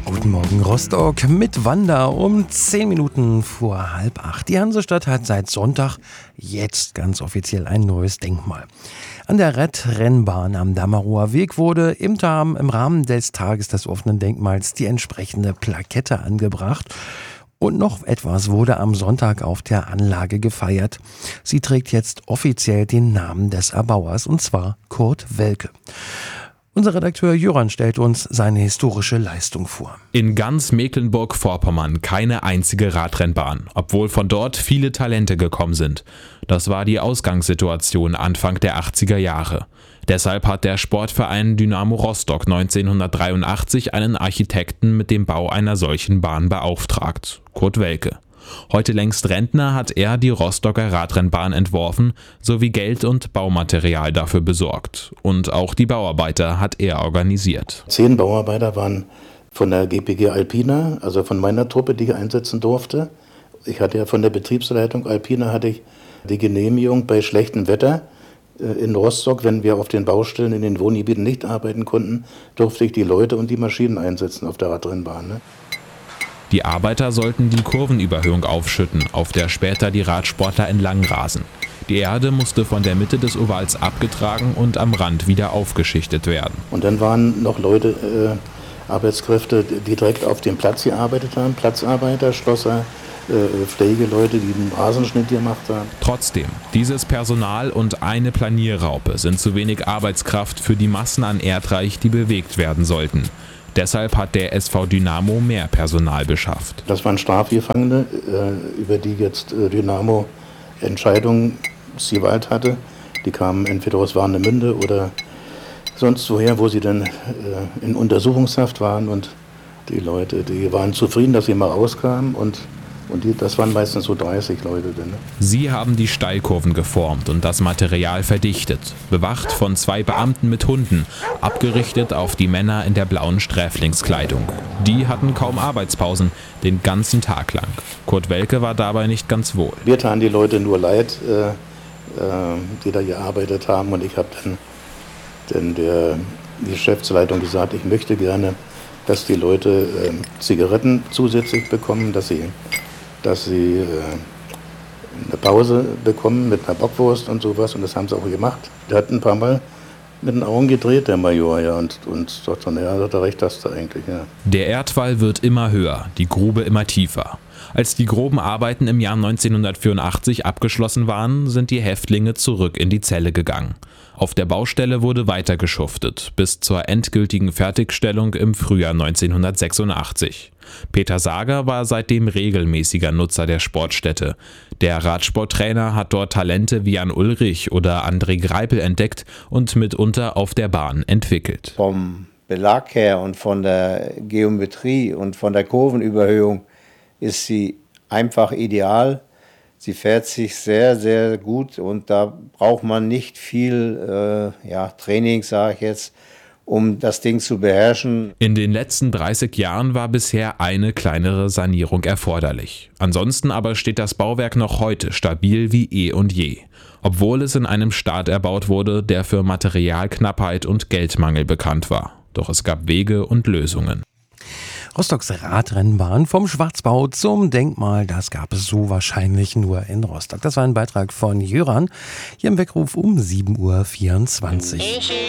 Guten Morgen Rostock mit Wanda um 10 Minuten vor 7:30. Die Hansestadt hat seit Sonntag jetzt ganz offiziell ein neues Denkmal. An der Radrennbahn am Damarower Weg wurde im Rahmen des Tages des offenen Denkmals die entsprechende Plakette angebracht. Und noch etwas wurde am Sonntag auf der Anlage gefeiert. Sie trägt jetzt offiziell den Namen des Erbauers, und zwar Kurt Welke. Unser Redakteur Jöran stellt uns seine historische Leistung vor. In ganz Mecklenburg-Vorpommern keine einzige Radrennbahn, obwohl von dort viele Talente gekommen sind. Das war die Ausgangssituation Anfang der 80er Jahre. Deshalb hat der Sportverein Dynamo Rostock 1983 einen Architekten mit dem Bau einer solchen Bahn beauftragt, Kurt Welke. Heute längst Rentner hat er die Rostocker Radrennbahn entworfen sowie Geld und Baumaterial dafür besorgt. Und auch die Bauarbeiter hat er organisiert. 10 Bauarbeiter waren von der GPG Alpina, also von meiner Truppe, die ich einsetzen durfte. Ich hatte ja von der Betriebsleitung Alpina hatte ich die Genehmigung bei schlechtem Wetter in Rostock, wenn wir auf den Baustellen in den Wohngebieten nicht arbeiten konnten, durfte ich die Leute und die Maschinen einsetzen auf der Radrennbahn. Ne? Die Arbeiter sollten die Kurvenüberhöhung aufschütten, auf der später die Radsportler entlang rasen. Die Erde musste von der Mitte des Ovals abgetragen und am Rand wieder aufgeschichtet werden. Und dann waren noch Leute, Arbeitskräfte, die direkt auf dem Platz gearbeitet haben, Platzarbeiter, Schlosser, Pflegeleute, die den Rasenschnitt gemacht haben. Trotzdem, dieses Personal und eine Planierraupe sind zu wenig Arbeitskraft für die Massen an Erdreich, die bewegt werden sollten. Deshalb hat der SV Dynamo mehr Personal beschafft. Das waren Strafgefangene, über die jetzt Dynamo Entscheidungsgewalt hatte. Die kamen entweder aus Warnemünde oder sonst woher, wo sie dann in Untersuchungshaft waren. Und die Leute, die waren zufrieden, dass sie mal rauskamen. Und das waren meistens so 30 Leute. Ne? Sie haben die Steilkurven geformt und das Material verdichtet. Bewacht von 2 Beamten mit Hunden, abgerichtet auf die Männer in der blauen Sträflingskleidung. Die hatten kaum Arbeitspausen, den ganzen Tag lang. Kurt Welke war dabei nicht ganz wohl. Wir taten die Leute nur leid, die da gearbeitet haben. Und ich habe dann die Geschäftsleitung gesagt, ich möchte gerne, dass die Leute Zigaretten zusätzlich bekommen, dass sie eine Pause bekommen mit einer Bockwurst und sowas, und das haben sie auch gemacht. Der hat ein paar Mal mit den Augen gedreht, der Major, ja, und sagt dann, ja, hat er recht, hast du eigentlich, ja. Der Erdwall wird immer höher, die Grube immer tiefer. Als die groben Arbeiten im Jahr 1984 abgeschlossen waren, sind die Häftlinge zurück in die Zelle gegangen. Auf der Baustelle wurde weiter geschuftet, bis zur endgültigen Fertigstellung im Frühjahr 1986. Peter Sager war seitdem regelmäßiger Nutzer der Sportstätte. Der Radsporttrainer hat dort Talente wie Jan Ulrich oder André Greipel entdeckt und mitunter auf der Bahn entwickelt. Vom Belag her und von der Geometrie und von der Kurvenüberhöhung ist sie einfach ideal. Sie fährt sich sehr, sehr gut und da braucht man nicht viel Training, sage ich jetzt, um das Ding zu beherrschen. In den letzten 30 Jahren war bisher eine kleinere Sanierung erforderlich. Ansonsten aber steht das Bauwerk noch heute stabil wie eh und je. Obwohl es in einem Staat erbaut wurde, der für Materialknappheit und Geldmangel bekannt war. Doch es gab Wege und Lösungen. Rostocks Radrennbahn vom Schwarzbau zum Denkmal, das gab es so wahrscheinlich nur in Rostock. Das war ein Beitrag von Jöran, hier im Weckruf um 7:24 Uhr.